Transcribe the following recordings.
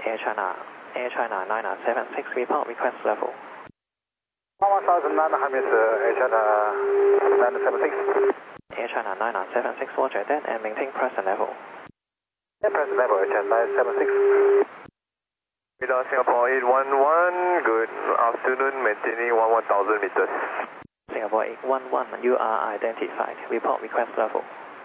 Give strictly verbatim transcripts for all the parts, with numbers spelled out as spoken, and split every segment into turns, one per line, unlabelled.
Air China, Air China nine seven six, report request level.
one thousand nine hundred, Air China nine seven six.
Air China nine seven six, roger that, and maintain present level.
Yeah, present level, Air China nine seven six. Radar Singapore eight one one, good afternoon, maintaining one one thousand meters.
Singapore eight one one, you are identified, report request level.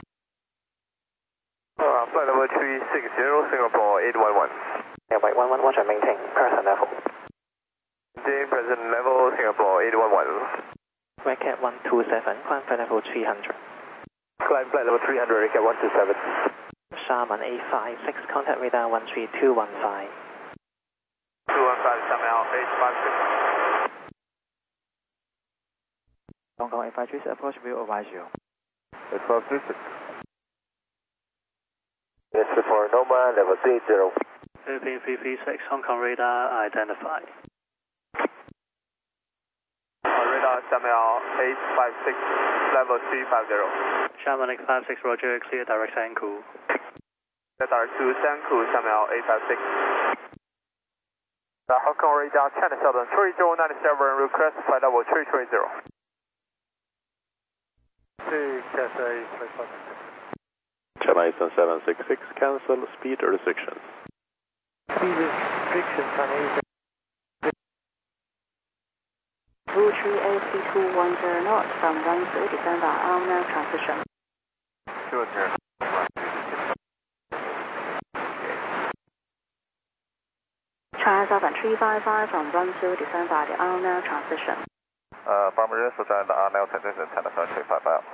Uh, flight level three six zero, Singapore eight one one.
Singapore eight one one, roger, maintain present level.
Maintain present level, Singapore eight one one.
Racket one two seven, climb flight level three hundred.
Climb flight level three hundred, Racket one two seven.
Sharman eight five six, contact radar one three two one five.
two one five, Sharman eight five six.
Hong Kong eight five three six, approach will advise you.
eight five three six. Yes, for Noma, level three eight zero.
Philippine three three six, Hong Kong radar identified.
Radar Shamil eight five six, level three five zero.
Shamil eight five six, roger, clear direct Sanku.
Direct to Sanku, Shamil eight five six. The Hong Kong radar China Southern three zero nine seven, request flight level three three zero.
China Eastern seven six six, cancel speed restrictions.
Speed restrictions on Eastern.
two three eight C two one zero knots from one two, descend by arm now transition.
two zero.
China Southern three five five from one two, descend by the arm now transition.
Uh, from reverse and arm now transition, China Southern three five five.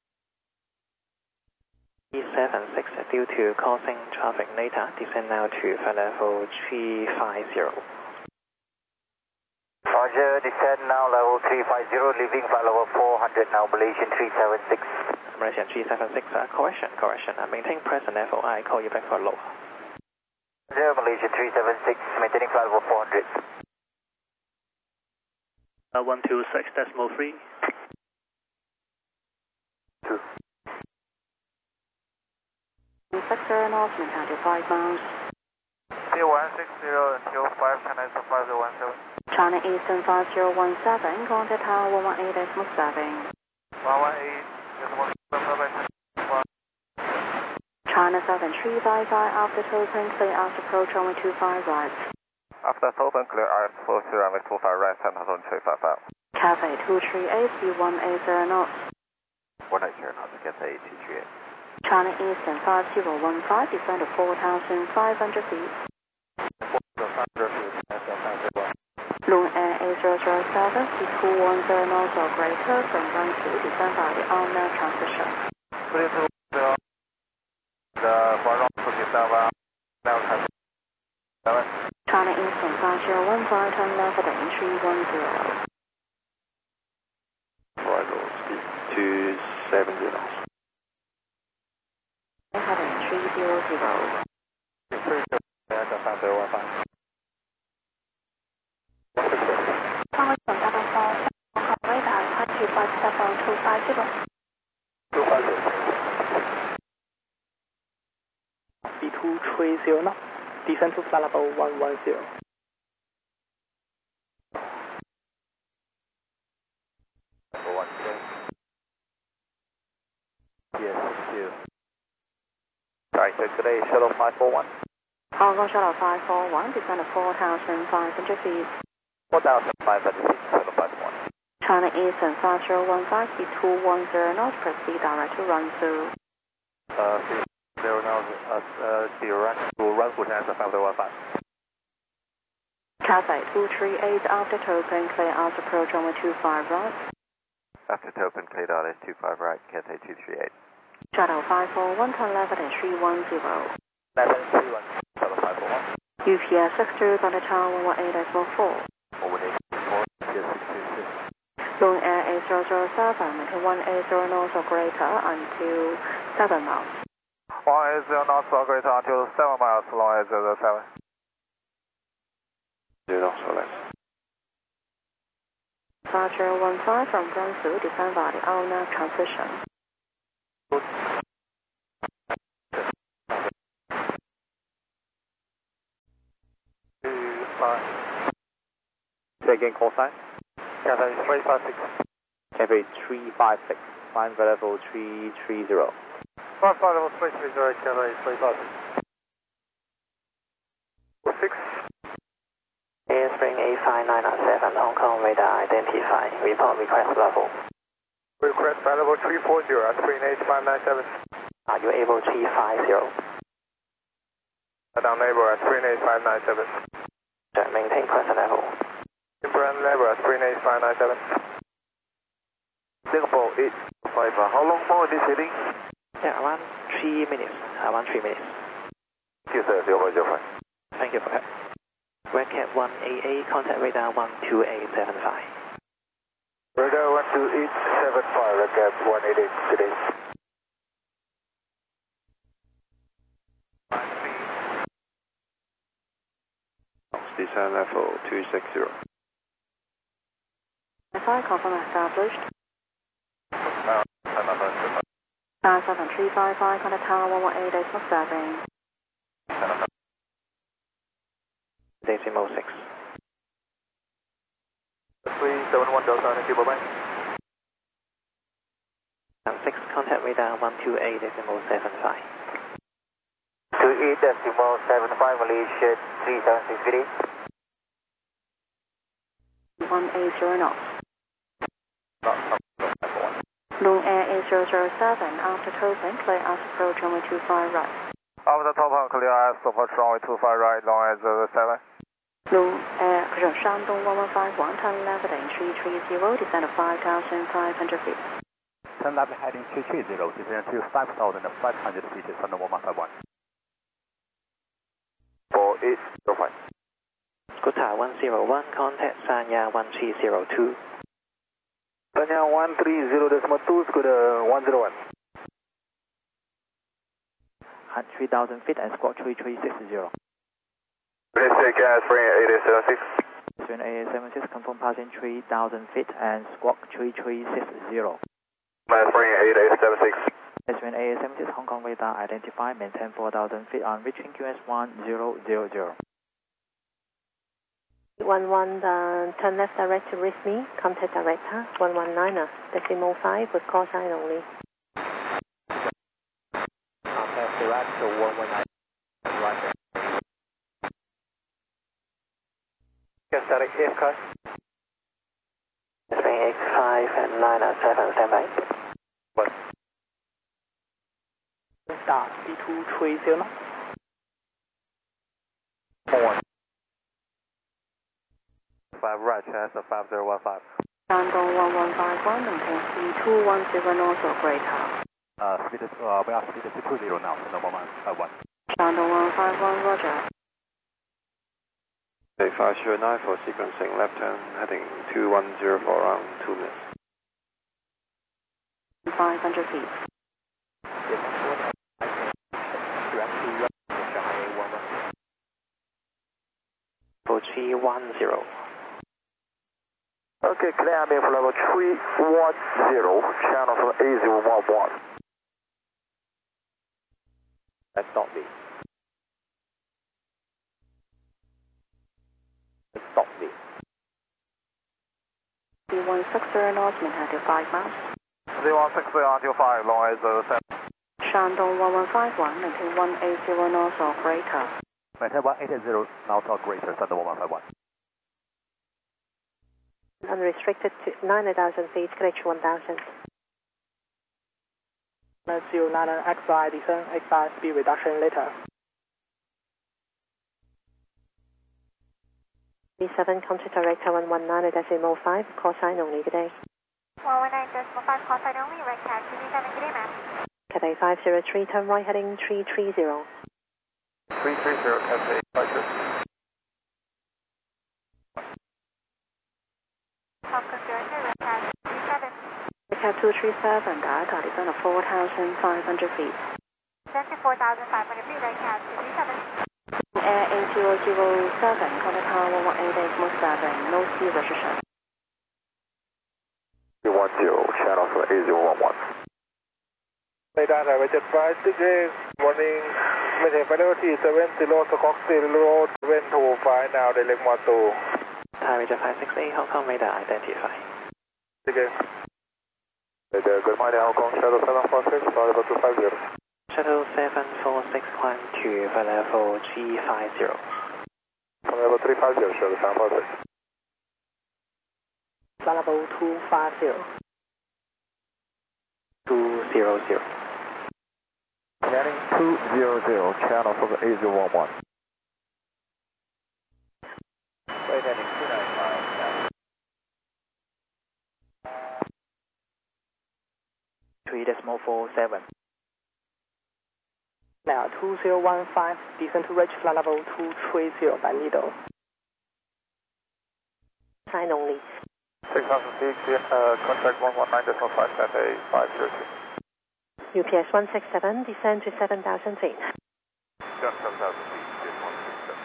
E seven six, due to causing traffic later, descend now to flight level three five zero.
Roger, descend now level three five zero, leaving flight level four hundred now, Malaysian three seven six.
Malaysian three seven six, uh, correction, correction, uh, maintain present level, I call you back for low.
Roger, Malaysian three seven six, maintaining flight level four hundred.
Uh, one two six decimal three.
two.
Sector North, maintain five miles.
C one six zero until five, China Eastern five zero one seven.
China Eastern five zero one seven, contact tower one one eight decimal seven.
one one eight decimal seven.
China Southern three five five, after token, clear after approach runway two five right.
After token, clear approach runway two five right, China Southern three five five.
Cathay two three eight, C one eight zero knots.
one eight zero knots, Cathay two three eight.
China Eastern five zero one five, descend to four thousand five hundred feet. Loon Air eight zero zero seven, C two one zero knots or greater from one two, descend by the arm now transition. China Eastern five zero one five, turn left at three one zero.
Arrival speed two seven zero.
Heading three zero zero. Tower from Double Four, Hong Kong radar, taxi flight level two five zero.
two five zero.
C two three zero knots, descend to flight level one one zero.
one zero. Yes, thank you. Sorry, so today shuttle five four one.
Hong Kong shuttle five four one, descend to four thousand five hundred feet.
four thousand five hundred feet, shuttle five one.
China Eastern five zero one five, C two one zero knots, proceed direct to run through.
Uh, zero now, uh, uh, direct to run through China five zero one five.
Cathay two three eight, after token, clear out approach runway two five right.
After token, clear out S two five right, Cathay two three eight.
Shuttle five four one, turn left at three one zero.
eleven three one, shuttle five four one.
U P S sector, contact tower one one eight decimal four.
one eight four, yes, six two six.
Loon Air eight zero zero seven, maintain one eight zero knots or greater until seven miles.
one eight zero knots or greater until seven miles, long eight zero zero seven.
zero knots or less.
five zero one five from Guangzhou, descend by the Alna transition.
Alright.
Say again, call sign.
Cathay three five six.
Cathay three five six. Find level three three zero.
Five five level three three zero, Cathay three five six. Six.
Airspring A five nine seven, Hong Kong radar identified. Report request level.
Request level three four zero, Airspring A five nine seven.
Are you able three five zero?
Down neighbor, Airspring A five nine seven.
Maintain present level.
Brand neighbor, Airspring A five nine seven. Singapore eight five. How long for this heading?
Yeah, around three minutes. Around three minutes.
Thank you, sir. zero five zero five.
Thank you for that. Red Cat one A A, contact radar one two eight seven five.
Radar one two eight seven five, Red Cat one eight eight today.
Descend level two six zero.
F I confirm established. nine seven three five five, contact tower one one eight decimal seven.
Decimal six.
three seven one Delta, thank you, bye bye.
And six, contact radar one two eight decimal seven five.
two eight decimal seven five, Malaysia three seven six three.
one eight zero knots. Loon Air eight zero zero seven, after closing, clear as approach runway two five right.
After top up, clear as approach runway two five right, long as zero seven.
Loon Air, Shandong one one five one, turn left heading three three zero, descend to five thousand five hundred feet.
Turn left heading three three zero, descend to five thousand five hundred feet, Thunder one one five one.
four eight zero five.
Qatar one zero one, contact Sanya one three zero two.
Sanya one three zero decimal two, Scooter one zero one.
At three thousand feet and squawk three three six zero.
Please take gas, spring eight eight seven six.
Spring eight eight seven six, confirm passing three thousand feet and squawk three three six zero.
Spring eight eight seven six.
Spring eight eight seven six, Hong Kong radar identified, maintain four thousand feet on reaching Q S one zero zero zero.
one one, uh, turn left direct to reach me, contact director, one one niner, decimal five with call sign only.
Contact direct to one one nine. Right.
Yes, static, yes, cut.
Spring X five and nine seven, stand by.
What?
Star C two three zero knots.
One. Five right, chance of five zero one five.
Shandong one one five one, maintain C two one zero north of Greater.
Uh, speed, uh, we are speed two zero now, Thunder one one five one.
Shandong one five one, roger.
five zero nine for sequencing, left turn heading two one zero for around two minutes.
five hundred feet.
For three one zero.
Okay, clear me for level three one zero, channel for A zero one one.
Let's stop this. Let's stop this.
C one six zero north, maintain to five miles.
zero one six zero until five, long as zero seven.
Shandong one one five one, maintain one eight zero north of Greater.
Maintain one eight zero north of Greater, Thunder one one five one.
Unrestricted to nine thousand feet, Glitch one thousand.
zero nine X I, descend X I, speed reduction later.
B seven, contact director one one nine decimal five, call sign only, good day.
one one nine decimal five, call sign only, right cat two seven, good day, ma'am.
Cathay five zero three, turn right heading three three zero.
three three zero, Cathay five zero.
Falcon zero zero, right cat two seven.
Cat two three seven, Delta, descend to four thousand five hundred feet.
Descend to four thousand five hundred feet, right cat two three seven.
Air eight zero zero seven, contact tower one one eight decimal seven, no speed restriction.
three one zero, channel for A zero one one. Radar diverted five degrees, morning, maintain fidelity seven zero, squawk zero seven two five now, they live one two.
Thai Ranger five six eight, Hong Kong radar identify.
Okay. Good morning, Hong Kong, Shuttle seven four six, flight level two five zero.
Shuttle seven four six, climb to flight level three five zero.
Flight level three five zero, Shuttle seven four six.
Flight level two five zero.
two zero zero.
Landing two zero zero, channel for the eight zero one one. Wait, heading two nine five.
three decimal four seven.
Now two zero one five, descend to reach flight level two three zero by Lido.
Sign only.
six thousand feet, uh, contact one one nine decimal five, Cathay five zero two.
U P S one six seven, descend to seven thousand feet.
Just seven thousand feet, yes, one six seven.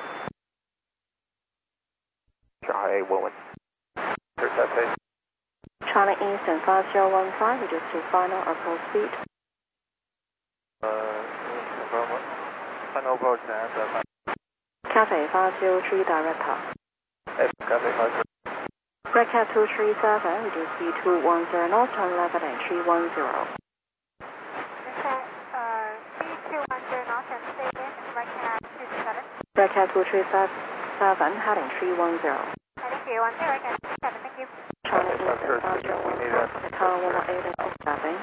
Charlie eight one one. Here's Cathay.
Charlie Eastern five zero one five, reduce to final approach speed.
Uh, final approach now, uh,
Cathay five zero three, direct up.
F, Cathay five zero.
Red Cat two three seven, reduce speed two one zero knots, turn left at three one zero.
Uh, speed two one zero knots and stay in, Red Cat two three seven.
Red Cat two three seven, heading three one zero.
Heading three one zero, Red Cat two seven, thank you.
Charlie Eastern five zero one five, tower one one eight and six seven.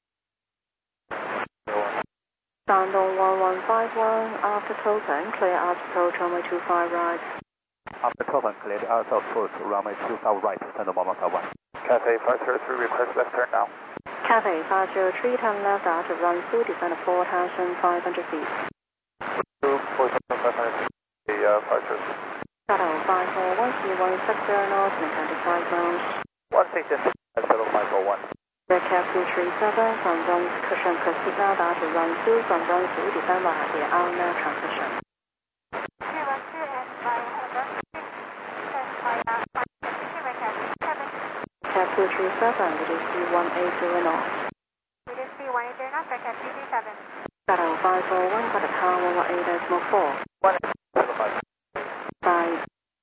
Shandong one one five one, after token, clear out approach runway two five right.
After token, cleared out approach runway two five right, stand one one five one. Cathay five zero three, request left turn now.
Cathay five zero three, turn left out to run through, descend four thousand five hundred feet.
Two, four thousand five hundred feet, uh, five zero three.
Shuttle five four one, three one six zero knots, maintain five knots.
one six seven, Shuttle five four one.
Red Cat two three seven, from run cushion proceed now out to run through, from run through, descend via the on-air transition.
two one two and via run six, and via five seven, Red Cat two seven.
Cat two three seven, reduce to one eight zero knots.
Reduce speed one eight zero knots, Red Cat two three seven.
Shuttle five four one, got a tower one one eight decimal four.
one seven five.
five.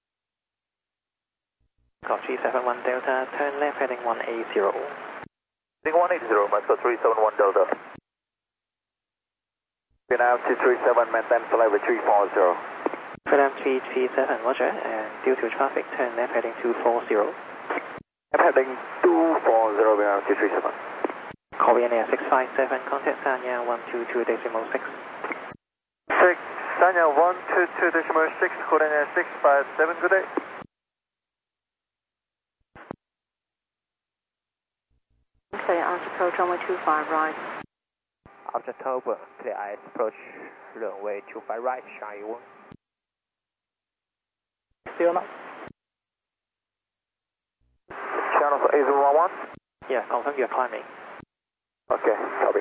Got G seven one Delta, turn left heading one eight zero.
Heading one eight zero, Moscow three seven one Delta. We're now two three seven, maintain flight with three four zero.
Freedom three three seven, roger, and due to traffic, turn left heading two four zero.
I'm heading two four zero, we're now two three seven.
Korean Air six five seven, contact Sanya one two two decimal six.
six, Sanya one two two decimal six, Korean Air six five seven, good day.
Clear out approach runway two five right.
After Tower, clear I S approach runway two five right, Charlie one.
Zero knots.
Channel for eight zero one one.
Yeah, confirm you're climbing.
Okay, copy.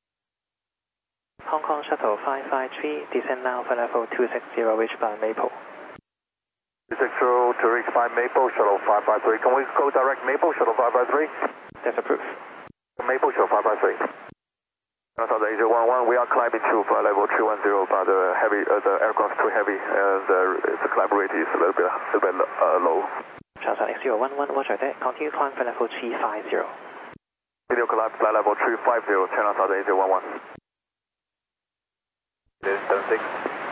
Hong Kong Shuttle five five three, descend now for level two six zero, reach by Maple.
two six zero to reach by Maple, Shuttle five five three. Can we go direct Maple, Shuttle five five three?
That's approved.
Maple, Shuttle five five three. South eight zero one one, we are climbing to flight level three one zero, but the heavy, uh, the aircraft is too heavy, and uh, the climb rate is a little bit, a little bit uh, low.
South eight zero one one, roger that. Continue climb for level three five zero.
Video climb flight level three five zero, channel South eight zero one one. It is seven six.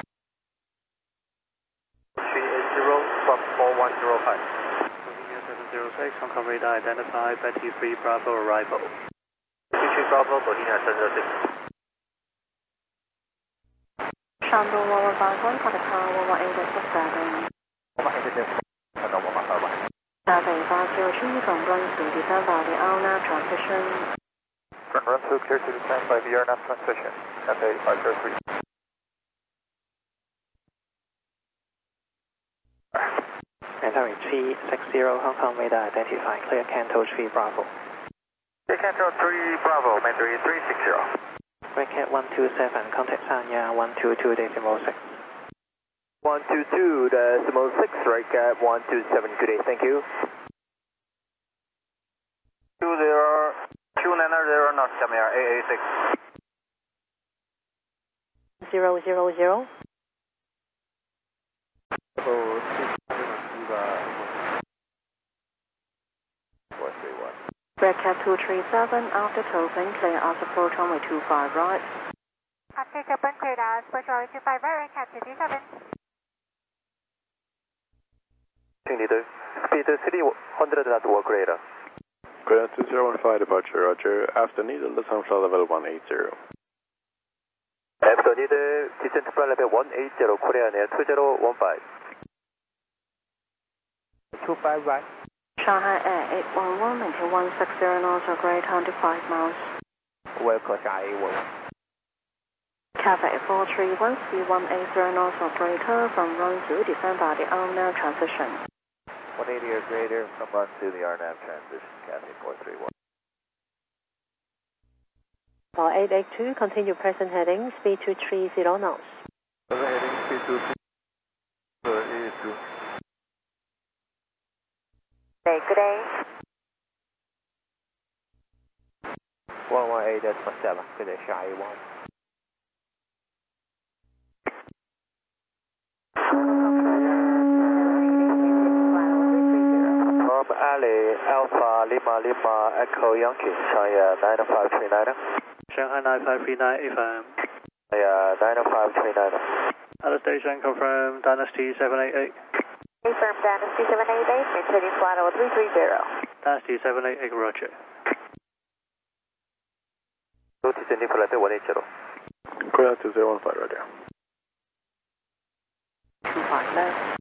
three eight zero, Fox four one zero five.
seven zero six, Hong Kong radar identified, Betty three Bravo arrival.
three Bravo, Bolivia seven zero six.
Shandong one one five one, got a tower one one eight six seven.
one one eight six seven, one one five one.
Cathay five zero three, from run through, descend via the on-air transition.
Run, run through, clear to descend by the airnav transition. Cathay five zero three.
Entering three six zero, Hong Kong radar identified, clear Canto three Bravo.
Clear Canto three Bravo, Mandarin three six zero.
Red Cat one two seven, contact Sanya one two two decimal six.
one two two decimal six, Red Cat one two seven, good day, thank you.
two zero, two nine zero knots, coming here, A A six.
Zero zero zero.
Level
Red Cap two three seven, after closing, clear out approach runway two five right.
After open cleared out, approach runway two five right, Red Cap two three seven.
Team leader, speed three hundred at work radar.
Korea two zero one five departure, roger. After needle, descent flight level one eight zero.
After needle, descent flight level one eight zero, Korean Air two zero one five.
two five right.
Shanghai Air eight one one, maintain one six zero knots or greater, twenty-five miles.
Welcome Shanghai one.
Cathay four three one, speed one eight zero knots or greater, from run two, descend by the on-nav transition.
one eighty or greater from run to the R NAV transition, Cathay four three one.
For eight eight two, continue present heading, speed two three zero knots.
Present heading, speed two three zero, eight eight two.
Hey, good day.
one one eight seven, good day, Shanghai one. From Ali, Alpha, Lima, Lima, Echo, Yankee, Shanghai nine five three nine.
Shanghai nine five three nine, A M.
Yeah, nine five three nine.
At the station, confirm Dynasty seven eight eight.
Confirm Dynasty seven eight eight, maintaining flight level three three zero.
Dynasty seven eight eight, roger.
Descending flight level one eight zero.
Korea two zero one five, roger.
two five left.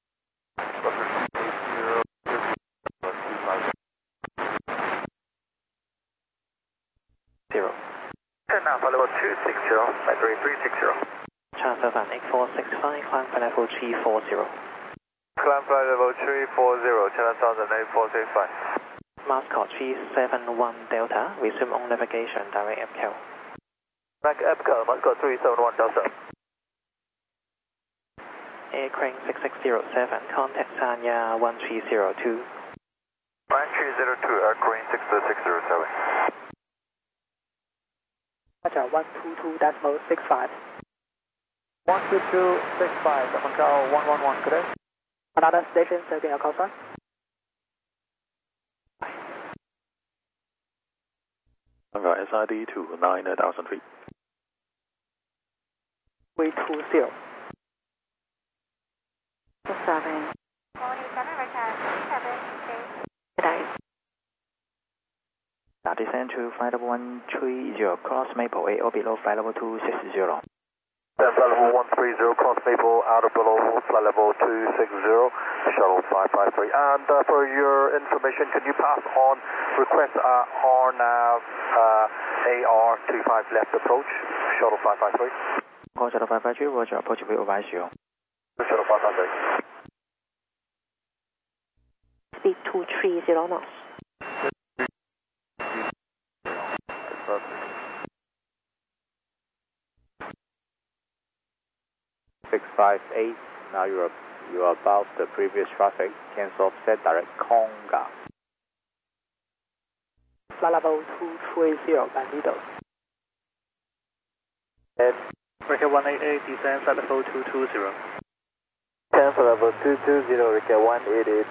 Zero.
Turn now, flight level two six zero, battery three six zero.
Transfer van eight four six five, climb for level three four zero.
Climb flight level three four zero, channel thousand eight four six five.
Mascot three seven one Delta, resume on navigation, direct M K.
Mac Epco, Mascot three seven one Delta.
Air Crane six six zero seven, contact Sanya one three zero two.
one three zero two, Air Crane six six zero seven.
Roger, one two two decimal six five.
one two two six five, Macau one one one, good day.
Another station, taking a call sign.
Shanghai S I D to nine thousand feet.
three two zero.
Seven.
forty-seven, Red Cap two seven, stay.
Good day.
Now descend to flight level one three zero, cross Maple eight or below flight level two six zero.
Flight level one three zero, cross Maple, out of below flight level two six zero, shuttle five five three. And uh, for your information, can you pass on request uh, R NAV uh, A R two five left approach, shuttle five five three?
Call shuttle five five three, roger, approach will advise you.
Shuttle five five three.
Speed two three zero knots.
six five eight, now you're, you're above the previous traffic, cancel offset direct Konga.
Flight level two three zero, Magneto.
And
Record one eight eight, descend flight level two two zero.
cancel level two two zero, Rica one eight eight.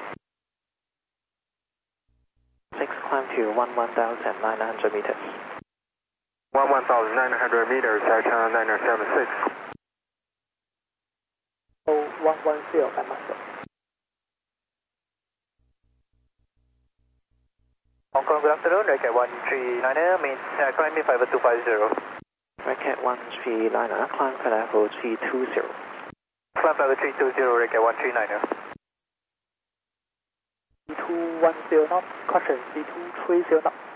six, climb to one one thousand nine hundred meters.
one one thousand nine hundred meters, Air Channel nine seven six.
Oh, one one zero, by Muscle.
Hong Kong, good afternoon, Rica one three nine, mean, uh, climb me five two five zero.
Racket one three liner, climb for level three two zero.
Climb level three two zero, Rica one three nine.
B two one zero knots, caution, B two three zero knots.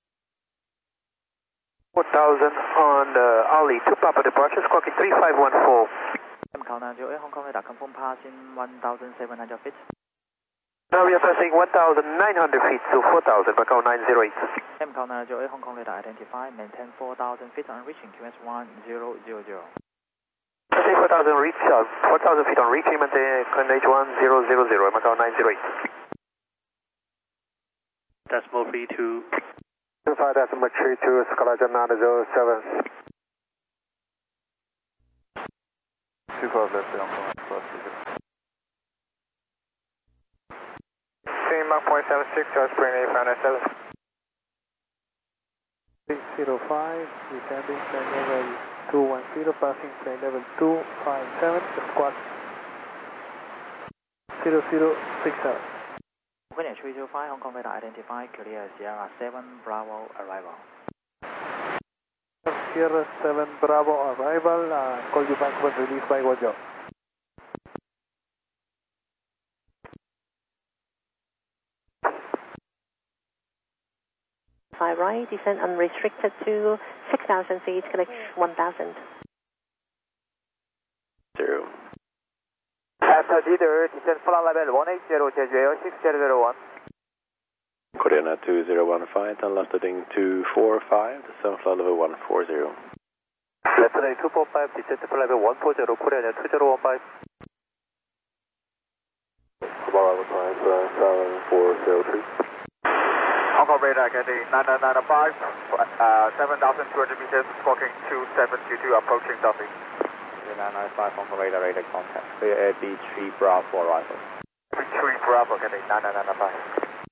one thousand on uh, Ali, two Papa departure, squawking three five one four.
M K nine zero eight, Hong Kong radar confirm passing one thousand seven hundred feet.
Now we are passing one thousand nine hundred feet to four thousand, Macau nine zero eight.
M K nine zero eight, Hong Kong radar identified, maintain four thousand feet on reaching Q S one zero zero zero.
Passing four thousand reach, uh, four thousand feet on reaching, maintain Q H one zero zero zero, Macau nine zero eight.
Decimal three two.
two five decimal three two, Scalaja nine zero seven. two five left, Hong Kong, cross. Mark point seven six, George Spring eight five nine seven.
zero five, descending flight level two one zero, passing flight level two five seven, squawk zero zero six seven.
Kenya three zero five, Hong Kong radar identified, clear Sierra seven Bravo arrival.
Sierra seven Bravo arrival, uh, call you back when released by Guangzhou.
Five right, descend unrestricted to six thousand feet, collect one thousand.
Zero.
After leader, descend flight level one eight zero, Jeju Air six zero zero one.
Koreana two zero one five, and last heading two four five, descend flight level one four zero.
Left heading two four five, descend to flight level one four zero, Koreana two zero one five.
Tomorrow five seven four zero three.
Hong Kong radar getting nine nine nine five, uh, seven thousand two hundred meters, squawking two seven two two, approaching Duffy. nine nine five, Hong Kong radar, radar contact. Clear Air B three Bravo arrival. B three Bravo getting nine nine nine five.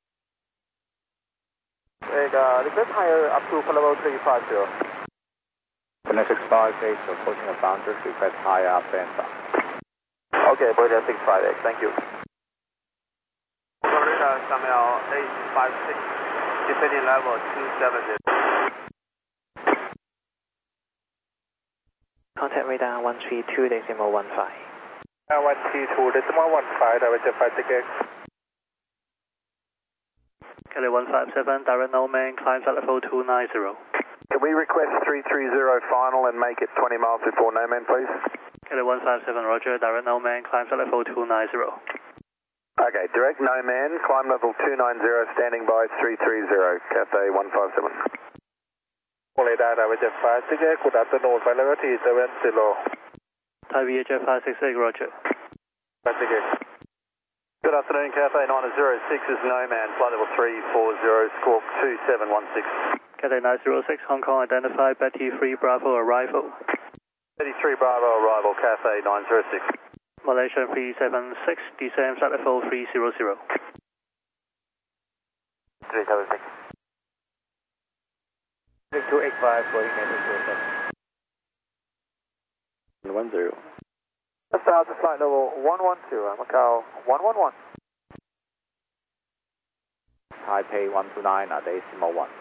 And, uh, request higher up to level three five zero. Connect six five eight, approaching the boundary, request higher up and down.
Okay, Boyda six five eight, thank you.
Hong Kong radar, Samuel eight five six, descending level two seven zero.
Contact radar one three two decimal one five.
Uh, one three two decimal one five, direct five ticket.
Kelly one five seven, direct no man, climb flight level two nine zero.
Can we request three three zero final and make it twenty miles before no man, please?
Kelly one five seven, roger, direct no man, climb flight level two nine zero.
Okay, direct no man, climb level two nine zero, standing by three three zero, Cathay one five seven.
Radar, direct five ticket, good afternoon, flight level three seven zero.
Thai V H F five six eight, roger.
five ticket.
Good afternoon, Cathay nine zero six is no man, flight level three four zero, squawk two seven one six.
Cathay nine zero six, Hong Kong identified, Betty three Bravo arrival.
thirty-three Bravo arrival, Cathay nine zero six.
Malaysia three seven six, descend flight level three zero zero.
three seven six. two eight five, going in
one zero.
Start to flight level one one two, Macau one one one. Taipei one two nine, at decimal one.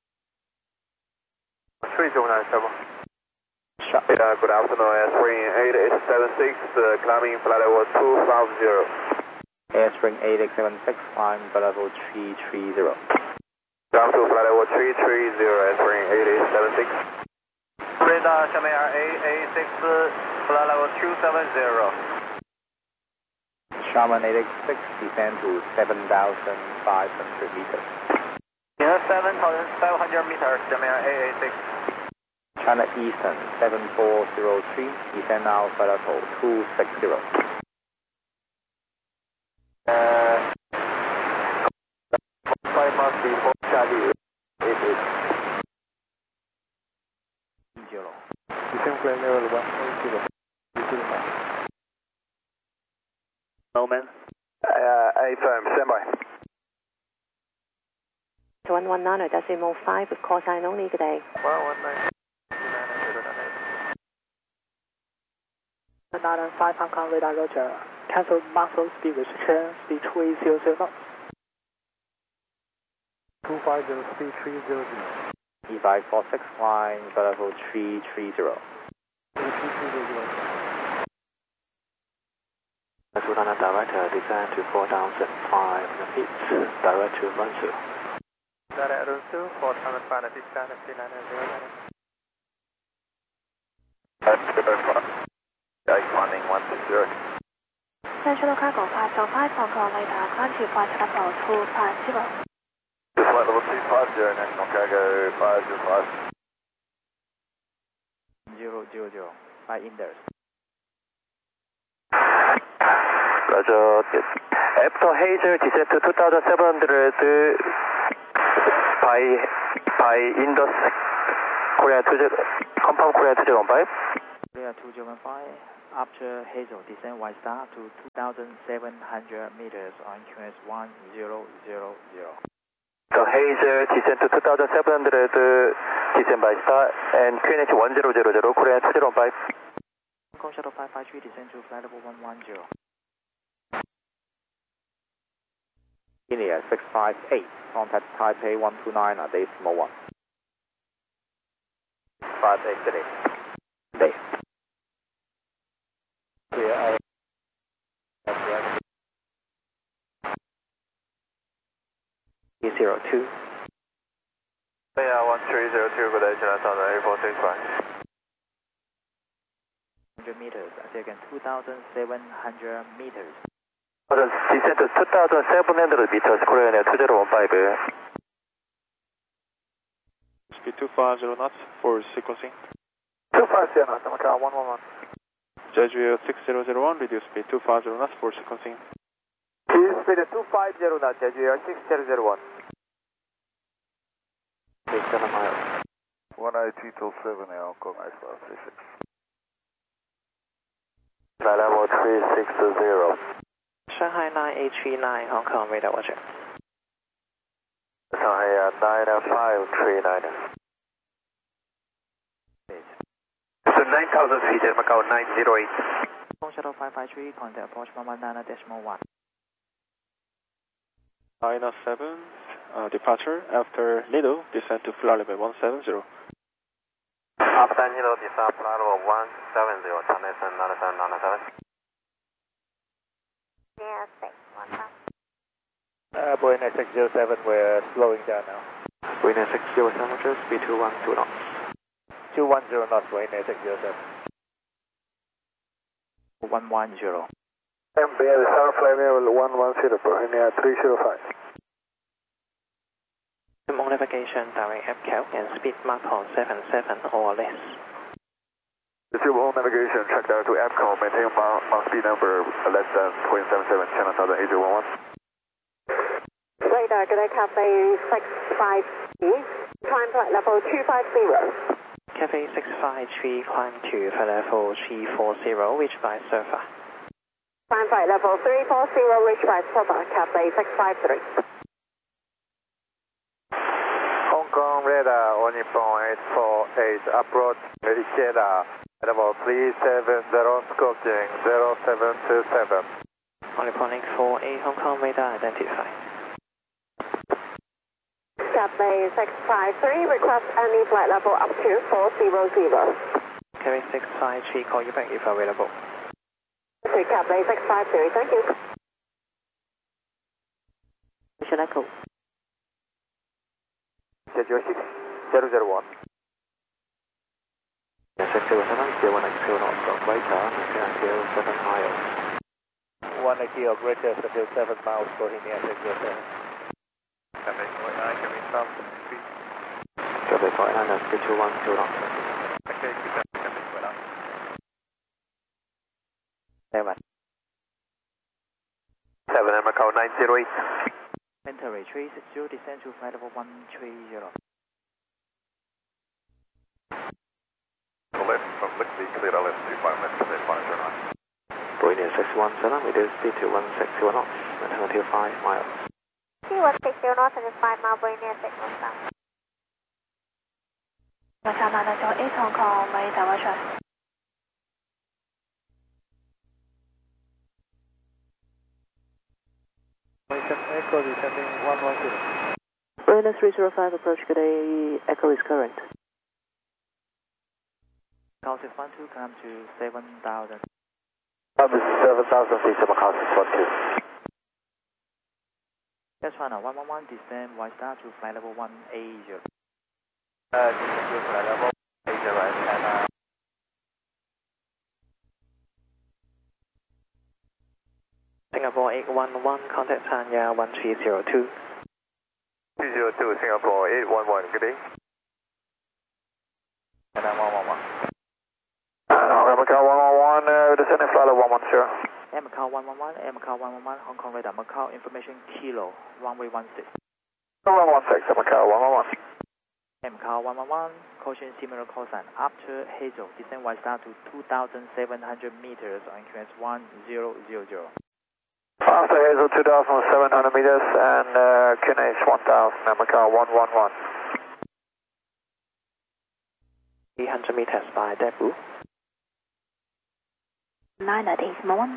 three zero nine seven.
Yeah, good afternoon, Airspring eight eight seven six, uh, climbing flight level two five zero.
Airspring eight eight seven six, climb flight level three three zero.
Down to flight level three three zero, Airspring eight eight seven six.
Radar, Xiamen Air eight eight six, flight level two seven zero. Xiamen eight eight six, descend to seven thousand five hundred meters. Yeah, seven thousand five hundred meters, Xiamen Air eight eight six. China Eastern seven four zero three, descend now flight level two six zero. Uh, five must be for Charlie eight eight. Zero.
Descend flight level one eight zero.
No man.
Uh, A firm, stand by.
one one nine decimal five with call sign only, good day.
one one nine.
nine nine five, Hong Kong radar, roger. Cancel maximum speed restriction, speed two eight zero zero knots.
two five zero, speed three zero zero.
E five four six, flying flight level three three zero.
Tucana direct, descend to four thousand five feet, direct to one zero.
Direct route two, four thousand five feet, direct to nine zero nine.
Climbing one six zero.
Central Cargo five seven five, Hong Kong radar, climb to flight level two five zero.
Flight level two five zero, National Cargo five zero five.
zero zero zero, flight index.
Roger. After Hazel, descend to two thousand seven hundred by, by Indus, Korea two zero, confirm Korea two zero one five.
Korea two zero one five, after Hazel, descend Y star to two thousand seven hundred meters on Q S one zero zero zero.
So Hazel, descend to two thousand seven hundred descend by star, and Q N H one zero zero zero, Korea two zero one five.
Hong Kong Shuttle five five three, descend to flight level one one zero.
India six five eight, contact Taipei one two nine, uh, decimal one. five eight three. Base.
Clear,
zero two.
Yeah, one three zero two, good day, China Southern eight four six five.
one hundred meters, I say again, two thousand seven hundred meters.
Descend to two thousand seven hundred meters, Korea two zero one five.
Speed two five zero knots for sequencing.
two five zero knots, Macau one one one.
Jeju six zero zero one, reduce speed two five zero knots for sequencing.
Speed two five zero knots, Jeju six zero zero one.
seven miles.
one I T till seven, Hong Kong I five three six.
Level three six zero.
Shanghai nine H V nine, Hong Kong radar watcher.
Shanghai uh, nine five three nine.
So nine thousand feet at Macau nine zero eight.
Hong Kong Shuttle five five three, contact approach one one nine decimal one.
nine seven, uh, departure after Lido, descend to flight level one seven zero.
After Lido, descend flight level one seven zero, China Sun nine seven nine seven.
Yeah, six one five.
Uh, Boeing six zero seven, we're slowing down now.
Boeing six zero seven, speed two one two knots.
two one zero knots, Boeing six zero seven.
one one zero.
M B A, the south flight level one one zero, Boeing three zero five.
Remote navigation, direct F C A L and speed mark on seven seven or less.
The remote navigation, track down to F C A L, maintain mount, mount speed number less than point seven seven, China Southern eight zero one one.
Radar, good day, Cafe six five three, climb flight level two five zero.
Cafe six five three, climb to flight level three four zero, reach by surfer.
Climb flight level three four zero, reach by surfer, Cafe six five three.
Hong Kong radar, one Nippon eight four eight, approach Mericada, level three seven zero, sculpting zero seven two seven.
Nippon eight four eight, Hong Kong radar identified.
Cafe six five three, request any flight level up to four zero zero.
Cafe six five three, call you back if available.
Okay, Cafe six five three, thank you.
Mission Echo.
Jeju six zero zero one.
six zero seven, zero one zero knots, got greater, zero seven miles.
one kilo greater, zero seven miles, Bohemia six zero seven. Cafe forty-nine, can we stop the speed?
Cafe forty-nine, speed two one two knots.
Okay, keep that, Cafe forty-nine.
seven.
seven, Macau nine zero eight.
Enter three six zero, descend to flight level one three zero.
Left from Lickby, clear L S two five left, clear five zero nine.
Boeing six one seven, reduce speed to one six zero knots, maintain five miles.
two one six zero knots and five mile Boeing six one seven.
Macau nine zero eight, Hong Kong, radar watcher.
Echo descending one one zero.
Boeing three zero five, approach, good day, Echo is current.
Macau six one two, climb to seven thousand.
seven thousand feet to Macau six one two.
That's China one one one, descend Y star to flight level one eight zero.
Uh, descend to flight level eight zero and uh,
Singapore eight one one, contact Sanya one three zero two.
two zero two, Singapore eight one one, good day. And then one one one. Uh, Macau one one one, uh, descending flight level one one zero.
Air Macau one one one, Air Macau one one one, Hong Kong radar, Macau information kilo, runway one six.
one one six, Macau one one one.
Air Macau one one one, caution similar call sign. After Hazel, descend Y star to two thousand seven hundred meters on Q S one zero zero zero.
After Hazel two thousand seven hundred meters and uh, Q N H one thousand, Macau one one one.
three hundred meters by debut.
nine at decimal one.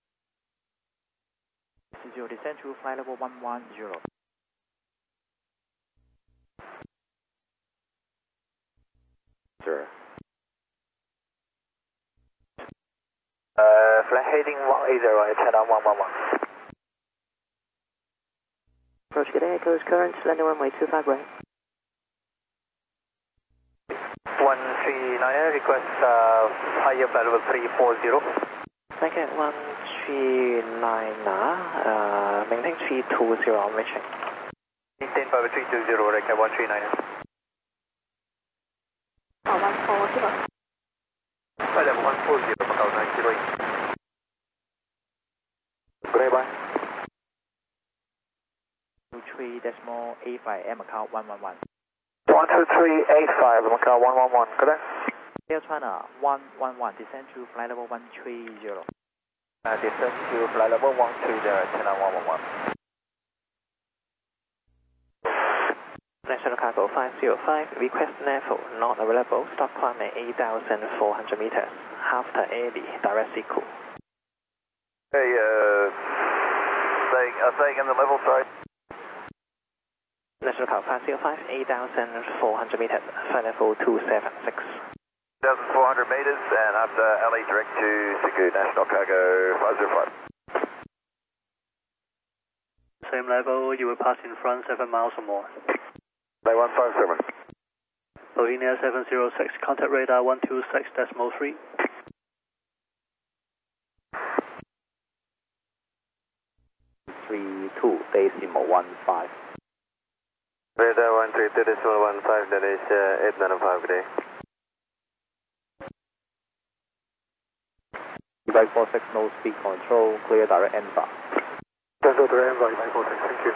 Zero descend to flight level one one zero.
Sir.
Uh, flight heading one eighty, channel one one one.
Approach good echoes, current, landing runway two five right.
one three nine, request uh, higher flight level three four zero.
Thank you, one three nine, uh, maintain three two zero on reaching.
Maintain five three two zero, request one three nine.
Oh, one four zero.
Flight level one four zero, Macau nine zero eight. Goodbye.
two three decimal eight five, M account one one one.
one two three eight five, Macau one one one, good day.
Air China one one one, descend to flight level one three zero.
Uh, descend to flight level one three zero, channel one one one.
National Cargo five zero five, request level not available, stop climbing eight thousand four hundred meters, after eighty, direct sequel.
Hey, uh, saying, uh, saying in the level, sorry.
National Cargo five zero five, eight thousand four hundred meters, flight level two seven six.
one thousand four hundred meters and after L A direct to Siku National Cargo five zero five.
Same level, you will pass in front seven miles or more.
Bay one five seven.
Slovenia seven zero six, contact radar one two six decimal three.
three two decimal one five.
Radar one three two decimal one five, that is uh, eight nine five, good day.
five four six, no speed control, clear direct N bar.
Cancel direct N bar, five four six, thank you.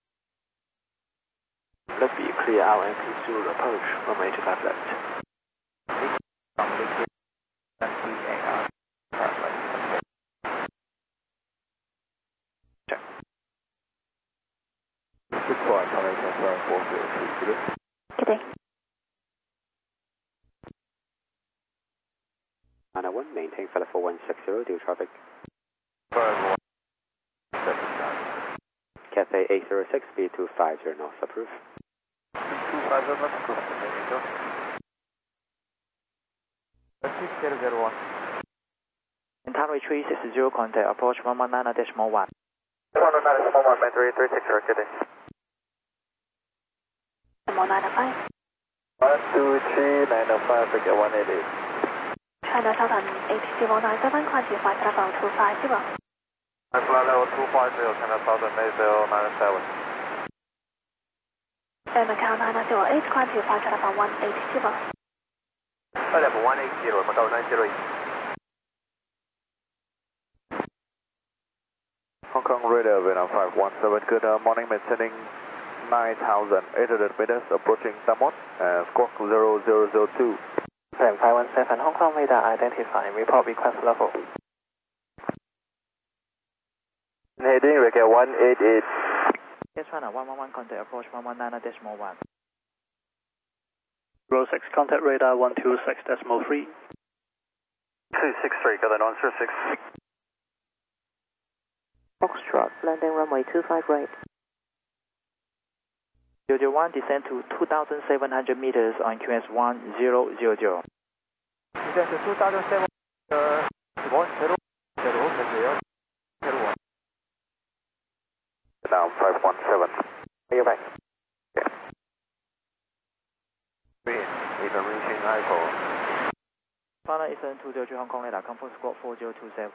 Let's be clear out and pursue approach, runway two five left.
Good day.
nine one, maintain flight level one six zero, due traffic. Cathay eight zero six, speed two five zero knots, approve.
two five zero knots, approve. six zero zero one.
Entire three six zero, contact approach one one nine decimal one.
one one nine decimal one, three three six, good day.
Decimal nine five.
one two three nine five, forget one eighty.
China Southern eight zero nine seven, climb to flight level two five zero.
Flight level two five zero, China Southern eight zero nine seven.
M account nine zero eight, climb to flight level one eight zero.
Flight level one eight zero, Macau nine zero eight. Hong Kong radar Vietnam five one seven, good uh, morning, maintaining nine thousand eight hundred meters, approaching Samon, uh, squawk zero zero zero two.
Plan five one seven, Hong Kong radar identifying, report request level.
Heading, record one eight eight.
Air China one one one, contact approach one one nine decimal one.
zero six, contact radar one two six decimal three.
two six three, got that on zero six.
Foxtrot, landing runway two five right.
zero zero one, descend to two thousand seven hundred meters on Q S one zero zero zero.
Descend to two thousand seven hundred, uh, one zero zero, zero one. Down five one seven. Are you back? Yeah. Even reaching Eiffel.
China Eastern two zero three, Hong Kong radar, confirm squawk four zero two seven.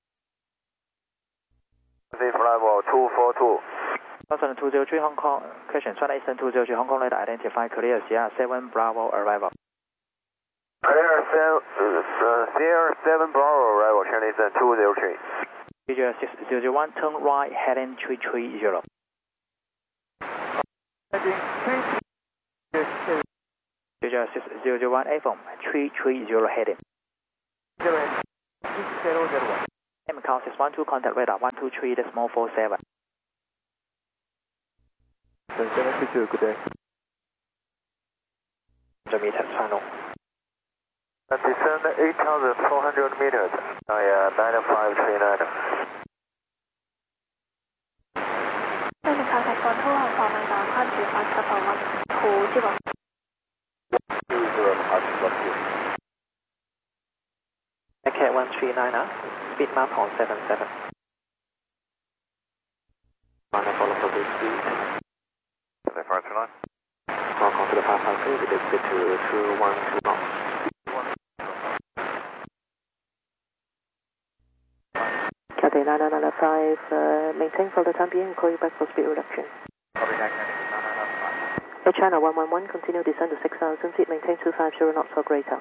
Level two four two.
China two zero three, Hong Kong, question, China Eastern two zero three, Hong Kong radar, identify clear Sierra seven Bravo arrival.
Clear seven, uh, Sierra seven Bravo arrival, China Eastern two zero three.
Visual six zero zero one, turn right, heading three three zero. Visual six zero zero one, A F O M, three three zero heading.
six zero zero one.
M count six one two, contact radar one two three decimal four seven.
seven two two, good day.
one hundred meters final.
And descend eight thousand four hundred meters. Oh yeah, nine five three nine.
跟住靠近廣州航防名港關注八十號運途接獲。
Cat one three nine er, speed map on seven seven. On a follow for big speed.
five two nine.
Hong Kong to the five five three, we did speed to two one two knots.
Cathay nine nine nine five, uh, maintain for the time being, call you back for speed reduction. Air China one one one, continue descend to six thousand feet, maintain two five zero knots or greater.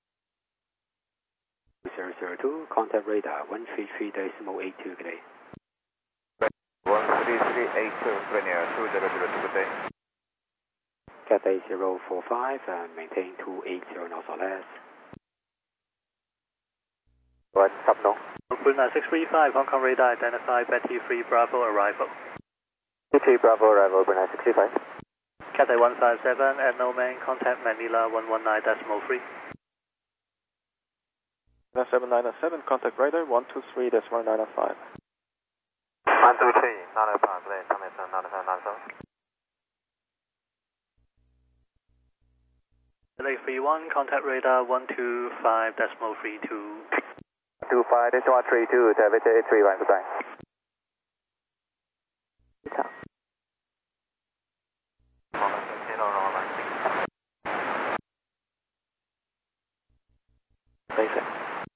zero zero two, contact radar one three three decimal eight two, good day.
one three three eight two, Premier two zero zero two, good day.
Cathay zero four five, uh, maintain two eight zero knots or less.
One, stop no.
nine six three five, Hong Kong radar, identify Betty three Bravo arrival.
Betty Bravo arrival, nine six three five.
Cathay one five seven, at no man, contact Manila one one nine decimal three.
seven nine seven, contact radar one two three decimal nine five.
one two three, nine five, nine seven nine seven nine seven.
Delay three one, contact radar one two five decimal three two.
two five decimal three two, David eight three one, goodbye.
Basic.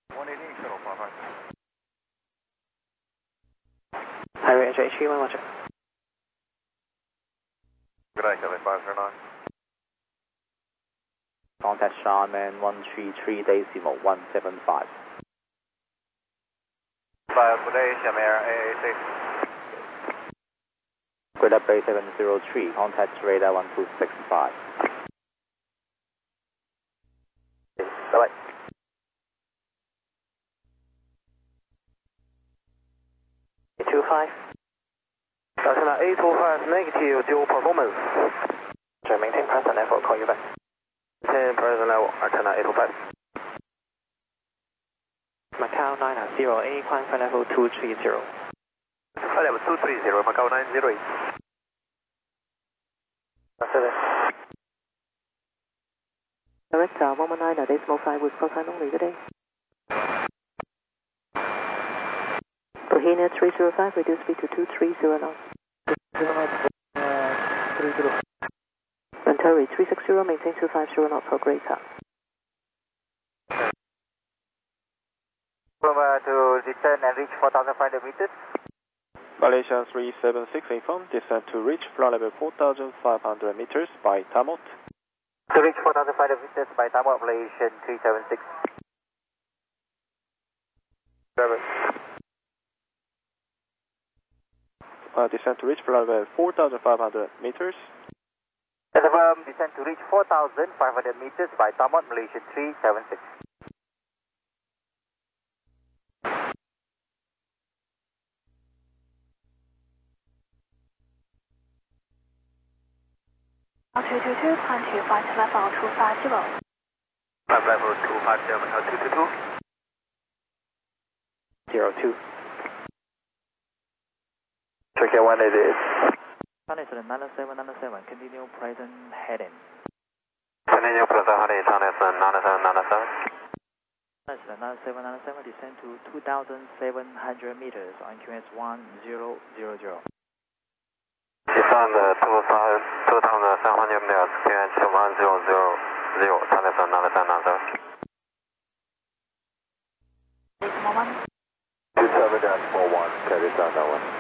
Highway H H one, watch it.
Good day, Cathay five zero nine.
Contact Charman one three three decimal one seven five.
Five, good day, Shamir A A six.
Good up Bay seven zero three, contact radar one two six five.
Bye-bye.
two five.
Cessna eight two five, negative dual performance.
Sure, maintain present level, call you back.
Maintain present level, Cessna eight two five.
Macau nine zero eight, climb for level two three zero.
Flight level two three zero, Macau nine zero eight.
Director one one nine, decimal five with call time only, good day. Bohemia three zero five, reduce speed to two three zero knots. Venturi three six zero, maintain two five zero knots or greater.
From uh, to descend and reach four thousand five hundred meters.
Malaysia three seven six inform, descend to reach flight level four thousand five hundred meters by Tamot.
To reach four thousand five hundred meters by Tamot, Malaysian three seven six. Seven.
Uh, descend to reach flight level four thousand five hundred meters.
Confirm, descend to reach four thousand five hundred meters by Tamot, Malaysian three seven six.
two two two, climb to flight level two five zero.
Flight level two five zero, two two two.
zero two.
Check one eighty-eight.
China nine seven nine seven, continue present heading.
Continue present heading, China nine seven nine seven.
China nine seven nine seven, descend to two thousand seven hundred meters on Q S one zero zero zero.
Descend two thousand seven hundred meters, Q S one zero zero zero, China nine seven nine seven.
Decimal one.
two seven decimal one, carry down that one.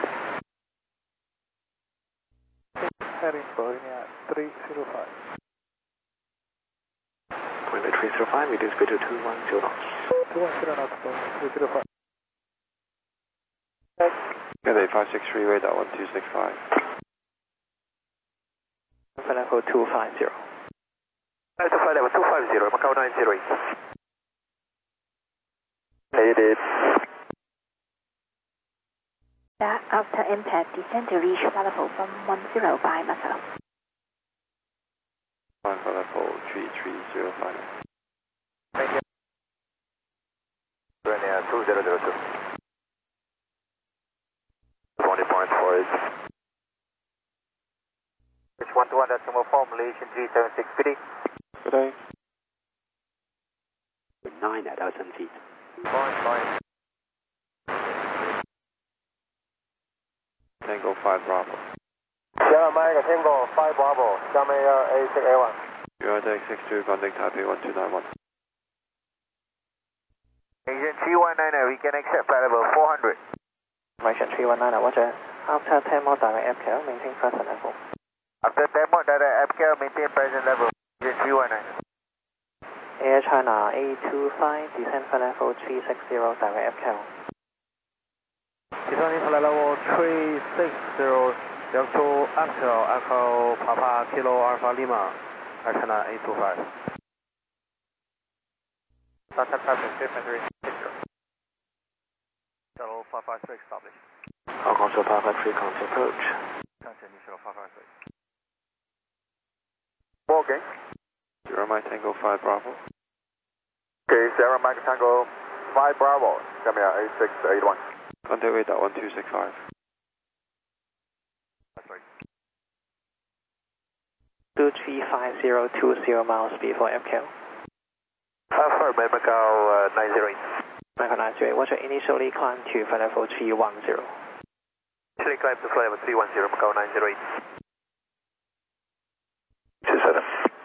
Heading Bohemia three zero five.
Bohemia three zero five, reduce speed to two one zero knots.
two one zero knots, Bohemia three zero five.
Cathay five six three, radar one two six five.
For level two five zero.
Flight to flight level two five zero, Macau nine zero eight. It is.
After impact, descend to reach level one one zero by Marcelo.
One for level three three zero five.
Thank you. zero zero two. twenty point four eight. H one two one decimal four, Malaysian three seven six, good day.
Good day.
nine thousand feet.
Point nine.
Tango five Bravo.
Sierra Mike, Tango five Bravo, Xiamen Air A six A one.
You are deck six two, contact Taipei one two nine one.
Agent three one nine, we can accept flight level four hundred.
Malaysian three one nine, Roger. After ten more direct F K L, maintain present level.
After ten more direct F K L, maintain present level. Agent three one nine.
Air China A two five, descend flight level three six zero, direct F K L.
Descending flight level three six zero, Delta two Echo, Echo Papa Kilo Alpha Lima, Air China A two five.
Contact traffic, three six zero. Shuttle five five three established.
Hong Kong Shuttle five five three, contact approach.
Continue Shuttle five five three. Okay.
Sierra Mike Tango five Bravo.
Okay, Sierra Mike Tango five Bravo, Xiamen Air A six eight one.
Contact with that one two six five.
That's right.
two three five zero two zero miles speed for F K L.
Alpha, Macau uh, nine zero eight.
Macau nine zero eight, what's your initially climb to flight level three one zero?
Initially climb to flight level three one zero, Macau nine zero eight. two seven.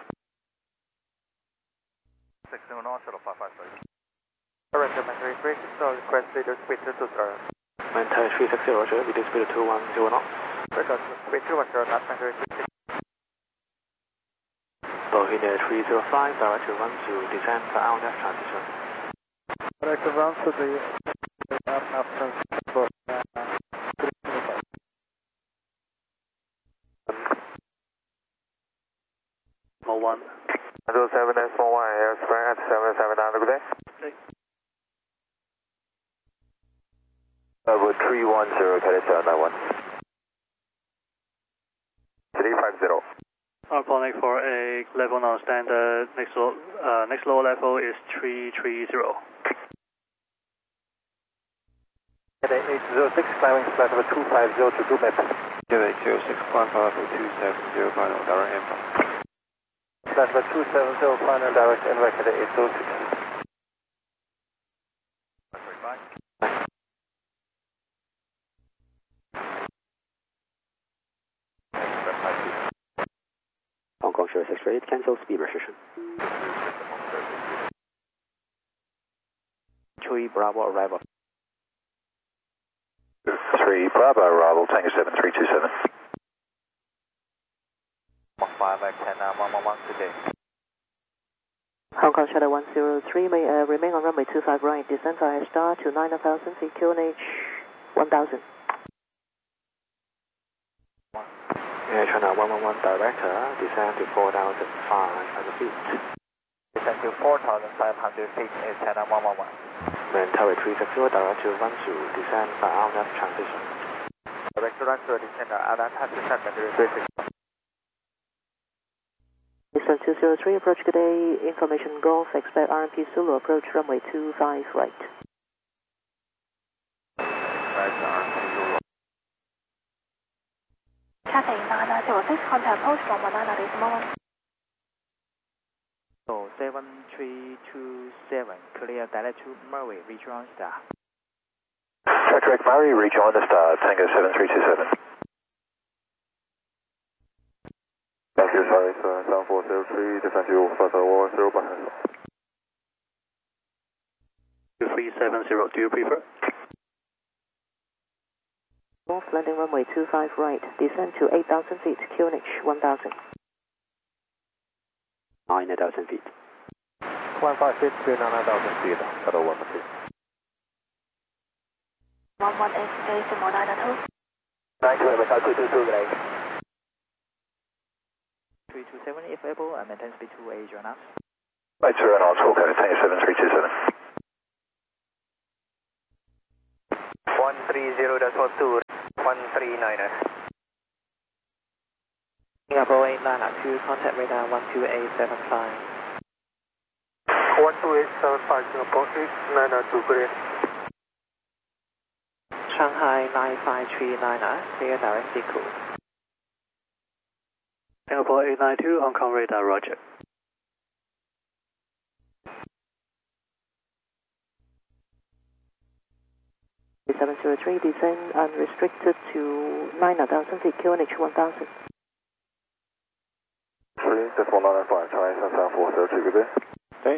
six zero north, Shuttle five five three. Director, Mandarin three six zero, request leader speed to two zero.
Maintain three six zero, Roger, leader speed two one zero knots.
Record speed two one zero knots, Mandarin three six.
Bohemia three zero five, direct to run to descend for our left transition.
Direct to run to the aircraft transport.
Small one.
Zero seven S one one, air spring at seven seven nine, good day. Level three one zero, Cadet seven nine one. three five zero.
Arconic for a level now standard, next low, uh, next low level is three three zero.
Cadet eight zero six, climbing flight level two five zero to two map.
Cadet eight zero six, climb flight level two seven zero, final direct inbound.
Flight level two seven zero, final direct inbound, Cadet eight zero six.
Hong Kong Sierra six eight, cancel speed restriction.
three Bravo arrival.
three Bravo arrival, Tango seven three two seven. one five X ten, one one one today.
Hong Kong Shadow one zero three, may uh, remain on runway two five right, descend via star to nine thousand feet, Q N H one thousand.
Air China one one one, director, descend to four thousand five hundred feet.
Descend to four thousand five hundred feet, Air China one one one.
Mantower three six zero, direct to run to descend for our left transition.
Direct to run to descend our left transition, Mandarin three six zero.
Descend two zero three, approach good day, information Golf, expect R M P Zulu, approach runway two five right.
Right, R M P Zulu.
Cathay nine nine zero six, contact approach from one nine nine decimal one.
So seven three two seven, clear direct to Murray, rejoin star.
Trek Murray, rejoin the star, Tango seven three two seven. Thank you, sorry, sir, seven four zero three, descend to one zero behind.
two three seven zero, do you prefer?
North landing runway two five right, descend to eight thousand feet, Q N H one thousand.
nine thousand feet.
one five feet to nine thousand feet, Shuttle one two.
one one eight, decimal nine two.
nine two, Macau two two two, good
three two seven, if able, and maintain speed two eight knots.
Right, sir, and on school, Cadet Tango seven three two seven. one three zero, that's one two, one three nine.
Singapore eight nine two, contact radar one two eight seven five.
one two eight seven five, Singapore eight nine two, good day.
Shanghai nine five three niner, clear direct echo.
Singapore eight nine two, Hong Kong radar, roger.
seven zero three, descend unrestricted to nine thousand feet, Q N H one thousand.
three, six one nine five, Chinese seven four zero two, good day.
Okay.